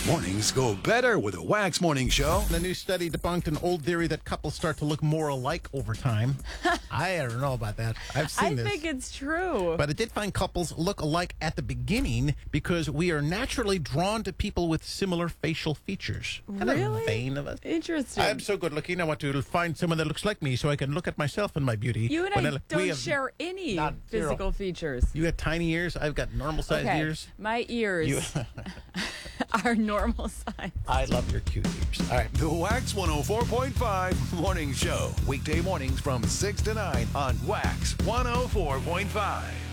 Mornings go better with a Wax Morning Show. The new study debunked an old theory that couples start to look more alike over time. I don't know about that. I've seen this. I think it's true. But it did find couples look alike at the beginning because we are naturally drawn to people with similar facial features. Kind Really? of vain of us. Interesting. I'm so good looking. I want to find someone that looks like me so I can look at myself and my beauty. You and When I we don't have share any not zero. physical features. You got tiny ears. I've got normal sized Okay, ears. my ears are normal size. I love your cute ears. All right. The Wax 104.5 Morning Show. Weekday mornings from 6 to 9 on Wax 104.5.